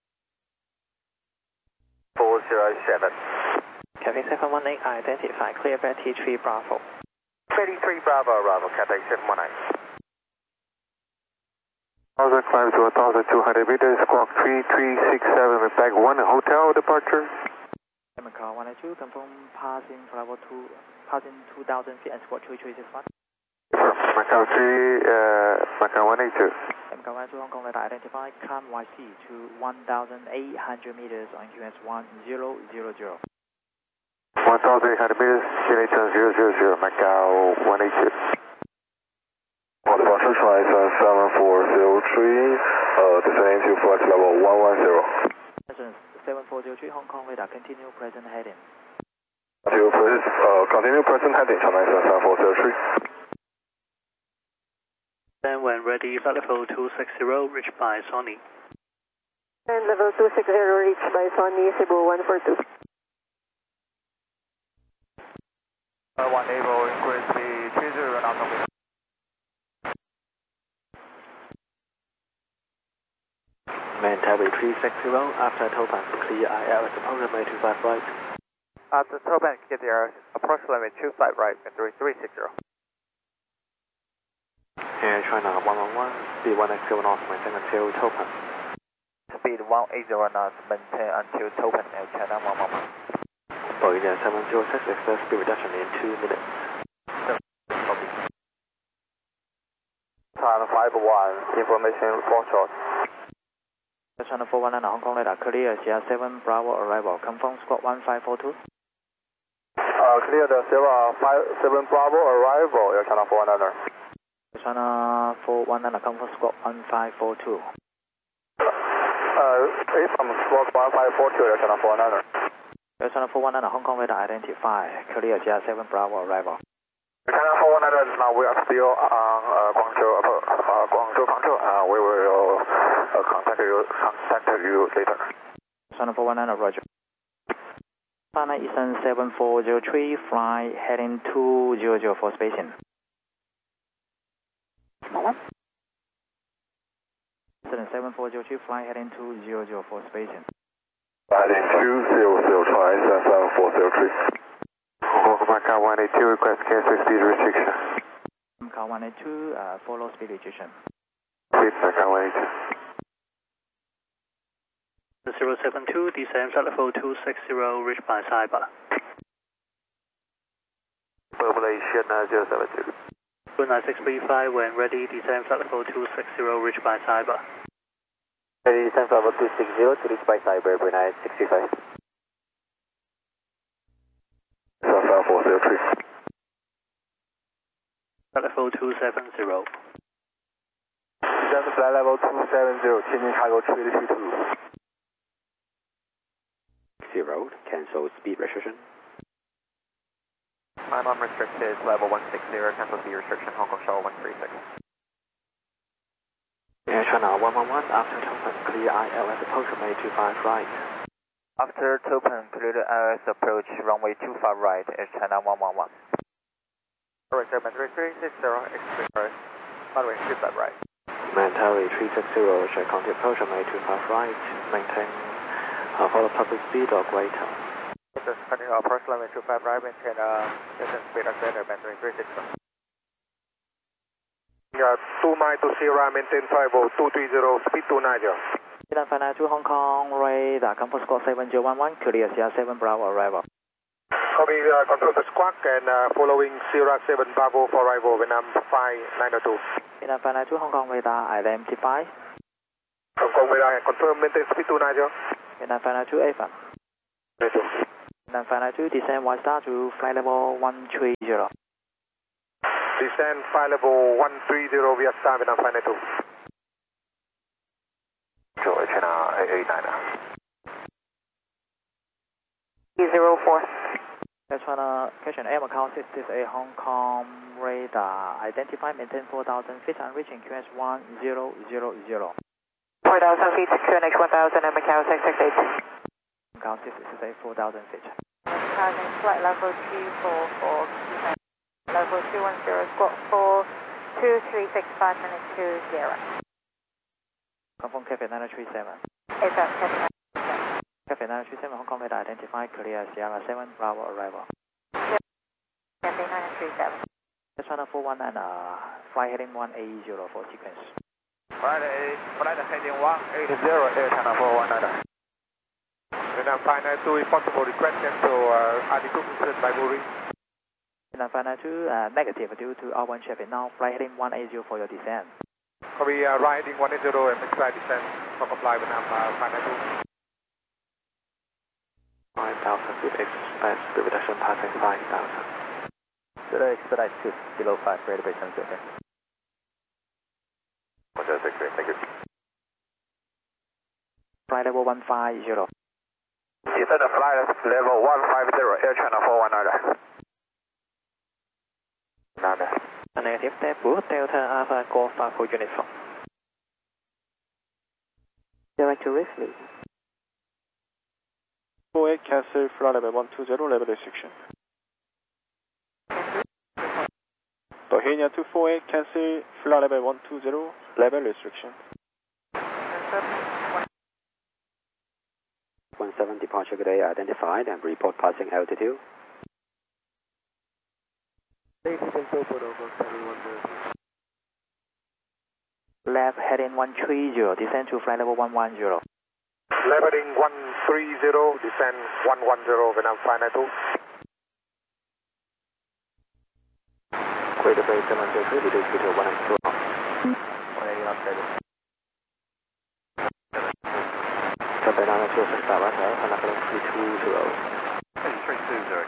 four zero seven.
Cathay seven one eight, identify clear Betty three Bravo.
Betty three Bravo, Bravo, Cathay seven one eight. one thousand five to one thousand two hundred meters, squawk three three six seven, back one, hotel departure.
Macau one two, confirm passing Bravo two, passing two thousand feet and squawk three three six one.
Macau three, uh, Macau one eight two.
Macau one two, Hong Kong radar identify, calm Y C to one thousand eight hundred meters on Q S one zero zero zero.
one thousand eight hundred meters, Q N H zero zero zero, Macau one eight two. On departure, Chinese seven four zero three, uh, descending to flight level one one zero.
seven four zero three, Hong Kong radar, continue present heading.
Continue, uh, continue present heading, Chinese seven four zero three.
Then when ready, flight level two six zero, reached by Sony.
And level two six zero, reached by Sony, Cebu one four two.
Uh, one able, increase speed three zero, now complete.
Mantabri three six zero, after Topan, clear I L S approximately two five right.
After Topan, get there, approximately two five right, and three three six zero.
Air China one one one, speed one eight zero knots, maintain until Topan.
Speed one eight zero knots, maintain until Topan, Air China one one one.
Boeing seven zero six, expect speed reduction in two minutes.
China five one, information report short.
China four one nine, Hong Kong radar, clear Sierra seven Bravo arrival, confirm squawk one five four two.
Uh, clear the Sierra five seven Bravo arrival, Air China four one nine.
China four one nine, confirm squawk one five four two.
Uh, it's from squawk one five four two, Air China four one nine.
Air China four one nine, Hong Kong radar identify, clear Sierra seven Bravo arrival.
Air China four one nine, now we are still on uh, Guangzhou, uh, Guangzhou control. Uh, we will uh, contact you contact you later.
China four one nine, roger. China Eastern seven four zero three, fly heading two zero zero for spacing. Eastern seven four zero three, fly heading two zero zero for spacing.
Heading two zero zero, try seven four zero three. Macau one eight two, request cancel speed restriction.
Macau one eight two, uh, follow speed restriction.
Speed Macau one eight two.
zero seven two, descend flight level two six zero, reached by Saiba.
Population zero seven two.
two nine six three five, when ready, descend flight level two six zero, reached by Saiba.
Ready, descend flight level two six zero to reach by Saiba, two nine six three five.
seven four zero three.
Flight level two seven zero.
Descend flight level two seven zero, Tianjin Cargo three two two.
Zero, cancel speed restriction.
Climb unrestricted, level one six zero, cancel speed restriction, Hong Kong Shuttle one three six.
Air China one one one, after Topan, clear I L S approximately two five right.
After Topan, clear the I L S approach, runway two five right, Air China one one one. Correct, German three three six zero, exit first, runway two five right.
Mantabri three six zero, check on the approach, runway two five right, maintain uh, follow public speed or greater.
Just continue approach runway two five right, maintain uh, distance speed or greater, Mandarin three six zero.
Yeah, two nine to Sierra, maintain five oh two three zero, speed two nine zero.
Nine five nine two, Hong Kong radar, confirm squawk seven zero one one, clear Sierra seven Bravo arrival.
Copy, uh, control the squawk and uh, following Sierra seven Bravo for arrival, Vietnam five nine two.
Nine five nine two, Hong Kong radar identify.
Hong Kong radar, confirm maintain speed two nine zero.
Nine five nine two, A F M. Nine five nine two, descend one star to flight level one three zero.
Descend flight level one three zero via star, Vietnam five nine two. Joy China eight eight nine.
zero four.
That's one, uh, question A, Macau six six eight, Hong Kong radar. Identify, maintain four thousand feet and reaching Q S one zero zero zero.
four thousand feet, Q N H one thousand and Macau six six eight.
Macau six six eight, four thousand feet.
Passing flight level two four four, level two one zero, squawk four two three six five minutes two zero.
Confirm Cafe nine three seven.
It's up, Cafe nine three seven.
Cafe nine three seven, Hong Kong radar identify, clear Sierra seven, Bravo arrival.
Cafe nine three seven.
That's one four one nine, uh, flight heading one eight zero for sequence.
Flight, flight heading one eight zero, Air China four one nine. Vietnam five nine two, if possible, request cancel uh, altitude incident by Boeing.
Vietnam five nine two, uh, negative due to R one traffic now, flight heading one eight zero for your descent.
Copy, uh, right heading one eight zero and flight descent, for comply Vietnam uh, five nine two.
five thousand feet, express speed reduction passing five thousand.
Zero expedite two, below five, radar base seven zero.
one zero six three, thank you.
Flight level one five zero.
Descend flight level one five zero, Air China four one nine. Nada.
Negative, Debut, Delta Alpha, Golf Alpha Uniform.
Direct to Ripley.
four eight, cancel flight level one two zero, level restriction. Bohemia two four eight, cancel flight level one two zero, level restriction.
one seven departure good day identified and report passing altitude.
Left heading one three zero, descend to flight level one one zero.
Left heading one three zero, descend one one zero, Vietnam five nine two.
Greater Bay seven zero three, reduce to one eight two.
one eighty knots ready.
Cafe nine two six, Bravo, Canada three two zero.
three two zero,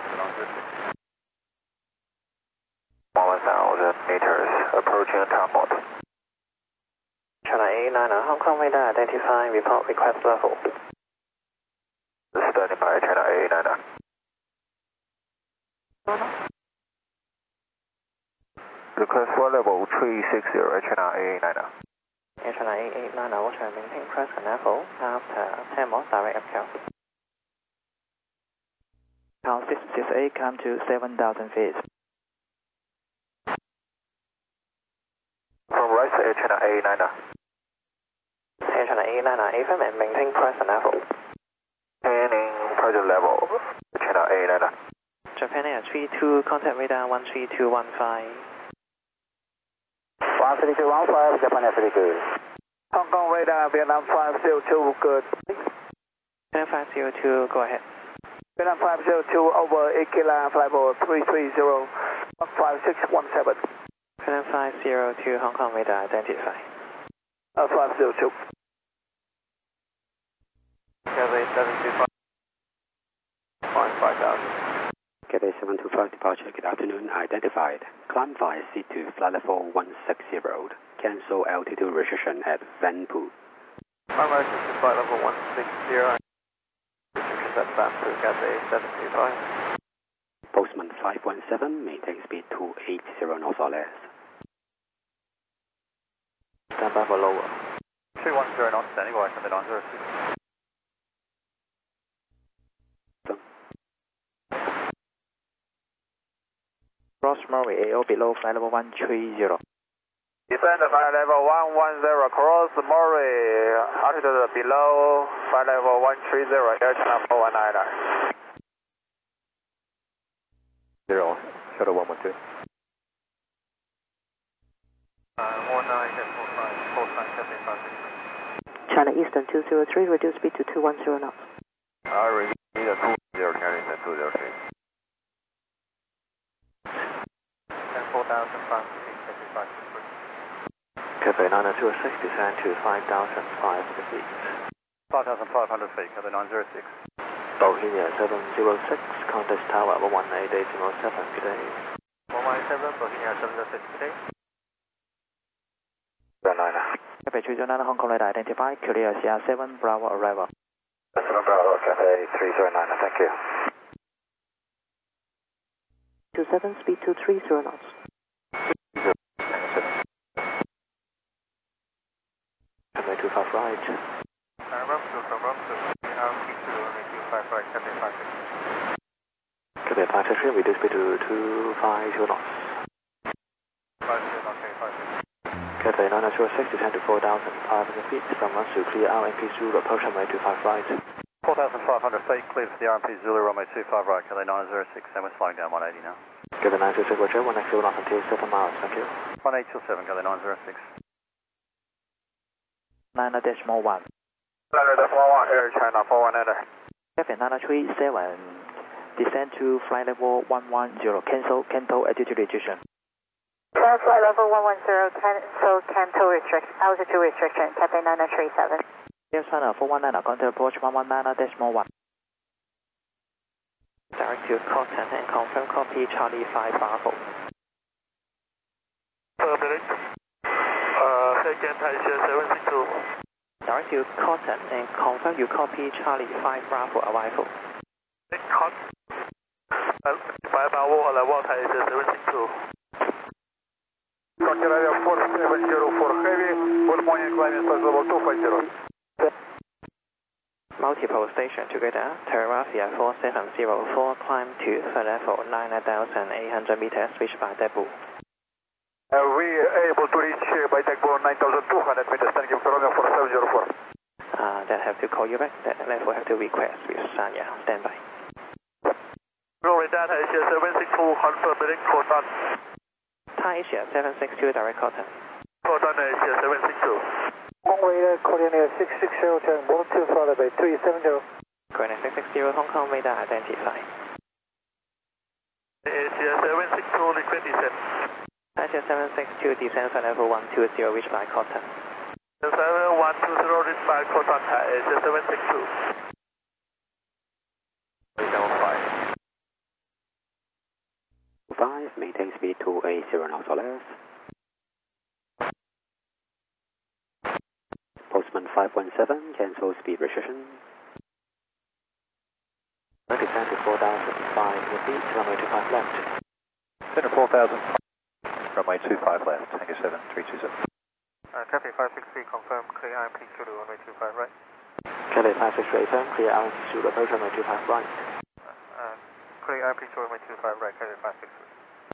one thousand meters, approaching Talbot.
China eight nine, Hong Kong radar identify, report request level.
Standing by, China eight nine. Request for level three six zero, China eight nine.
China eight eight nine, watch and maintain present level after ten more direct approach. Macau six six eight, come to seven thousand feet.
From right to Air China eight nine.
Air China eight nine, A F M and maintain present level.
Maintaining present level, China eight nine.
Japan Air three two, contact radar one three two one five.
one three two one five, Japan Air three two. Hong Kong radar, Vietnam five zero two, good.
Vietnam five zero two, go ahead.
Vietnam five zero two, over eight Kilo, flight level three three zero, five six one seven.
Vietnam five zero two, Hong Kong radar identify.
Uh, five zero two.
Cathay seven two five. five thousand.
Cathay seven two five departure, good afternoon, identified. Climb via C two, flight level one six zero. Cancel altitude restriction at Vanpu.
Climb via C two, flight level one six zero. Restrictions at Vanpu, Cathay seven two five.
Postman five one seven, maintain speed two eighty knots or less.
Stand by for lower.
two one zero knots, standing by from the nine zero six.
Cross Murray, A O below flight level one three zero.
Descend flight level one one zero, cross Murray, altitude below flight level one three zero, Air China four one nine. Zero, shuttle one one two. Uh, one nine four five, four five seven five six.
China Eastern two zero three, reduce speed to two one zero knots.
I repeat, two zero, China Eastern two zero three. four thousand five hundred fifty-five.
Cathay nine two six, descend to five thousand five hundred feet.
five thousand five hundred feet, Cathay nine zero six.
Bohemia seven zero six, contact tower one eight eight zero seven, good day.
one one seven, Bohemia seven zero six, good day.
Cathay three zero nine, Hong Kong radar identify, clear Sierra seven, Bravo arrival.
seven Bravo, Cathay three zero nine, thank you.
two seven, speed two three zero knots.
Runway two five right.
Confirm two, confirm two. R P two, runway two five right, Cathay five six.
Cathay five six three, reduce speed to two five zero knots.
five zero knots, five six.
Cathay nine zero six, descend to four thousand five hundred feet from us to clear R M P Zulu, approach runway two five right.
four thousand five hundred feet, cleared for the R M P Zulu, runway two five right, Cathay nine zero six, and we're slowing down one eighty now.
Cathay nine zero six, Roger, one next zero knots until seven miles, thank you.
one eight two seven, Cathay nine zero six.
nine decimal one.
nine decimal one, Air China four one enter.
Cathay nine three seven, descend to flight level one one zero, cancel Canto altitude restriction.
Uh, flight level one one zero, cancel Canto restriction, altitude restriction, Cathay nine three seven.
Air China four one nine, contact approach one one nine decimal one.
Direct to Cotton and confirm copy Charlie five Bravo.
Per minute. Uh, second Taisha seven six two.
Direct to Cotton and confirm you copy Charlie five Bravo arrival.
Cot. five Bravo arrival Taisha seven six two. Contact four seven zero four heavy, good morning, climbing flight level two five zero.
Multiple station together, Terravia four seven zero four, climb to flight level nine thousand eight hundred meters, reached by debut.
Uh, we are able to reach uh, by debut nine thousand two hundred meters, thank you, Corolla four seven zero four.
Uh, that have to call you back, that therefore have to request with Sanya, stand by.
Roll data Asia seven six two, confirm Cotton.
Thai Asia seven six two, direct Cotton.
Cotton Asia seven six two.
Radar coordinate six six zero, turn one two followed by three seven zero.
Coordinate six six zero, Hong Kong radar identified.
Asia seven six two, liquid descent.
Asia seven six two, descend flight level one two zero, reached by Cotton.
seven one two zero, reached by Cotton, Asia seven six two.
five, maintain speed two eight zero knots or less. Postman five one seven, cancel speed restriction.
Descend to four thousand five hundred feet, runway two five left.
Center four thousand, runway two five left, Tango seven three two seven. Uh, Cathay five six three, confirm, clear R M P Zulu, runway two five right.
Cathay five six three, confirm, clear R M P Zulu, approach runway two five right.
Uh, clear R M P Zulu, runway two five right, Cathay five six three.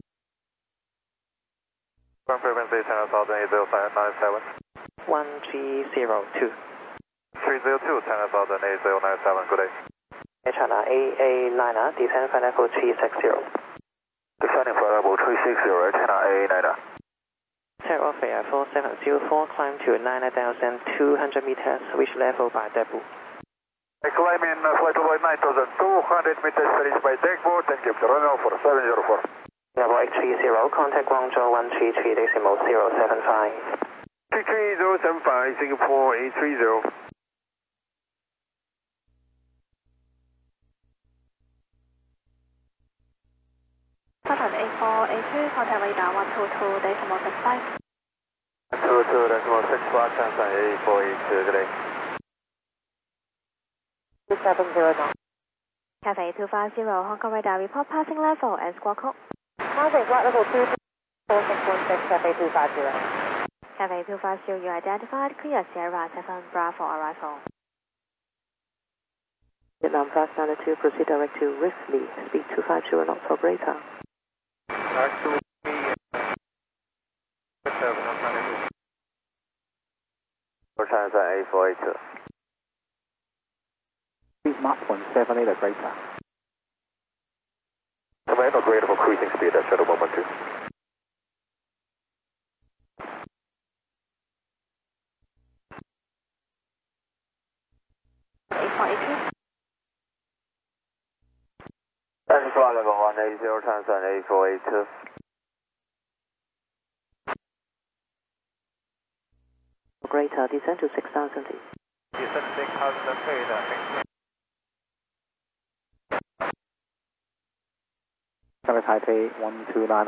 Confirm frequency, China Southern eight zero nine seven.
one three zero two.
three zero two, China Southern eight zero nine seven, good day.
China A A niner, descend flight level three six zero.
Descending flight level three six zero, China A A niner.
Terra Fair four seven zero four, climb to nine thousand two hundred meters, reach level by debut.
Climbing uh, flight level nine thousand two hundred meters, reached by debut, thank you, Toronto for seven zero four.
Level eight three zero, contact Guangzhou one three three decimal zero seven five.
three three zero seven five, Singapore eight three zero.
Cotton eight four eight two, contact radar one two two decimal six five.
two two decimal six five, Transat eight four eight two, good day.
two seven zero knots. Cathay two five zero, Hong Kong radar report passing level and squawk code. Cathay flight level two four six one six, Cathay two five zero. Cathay two five zero, you identified, clear Sierra seven Bravo arrival.
Vietnam Fast nine two, proceed direct to Risley, speed two five zero knots, operator.
Direct to Risley, Transat eight four eight two.
Speed Mach one seven eight, greater.
Command or greater for cruising speed at shuttle one one two.
eight four eight two.
That's flight level one eight zero, Transat eight four eight two.
Operator, descend to six thousand feet.
Descend six thousand feet, thanks.
Taipei one two nine.